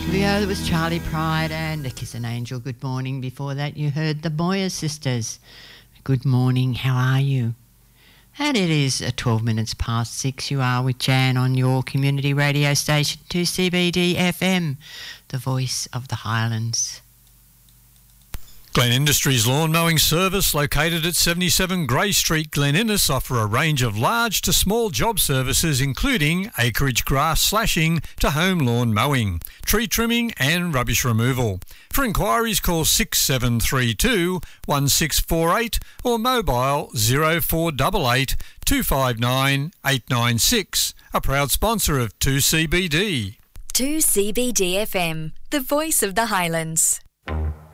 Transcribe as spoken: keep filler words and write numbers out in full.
That was Charlie Pride and A Kiss an Angel. Good morning. Before that, you heard the Moyer Sisters. Good morning. How are you? And it is uh, twelve minutes past six. You are with Jan on your community radio station, two C B D F M, the voice of the Highlands. Glen Industries Lawn Mowing Service, located at seventy-seven Grey Street, Glen Innes, offer a range of large to small job services including acreage grass slashing to home lawn mowing, tree trimming and rubbish removal. For inquiries, call six seven three two, one six four eight or mobile zero four eight eight, two five nine, eight nine six. A proud sponsor of two C B D. two C B D F M, the voice of the Highlands.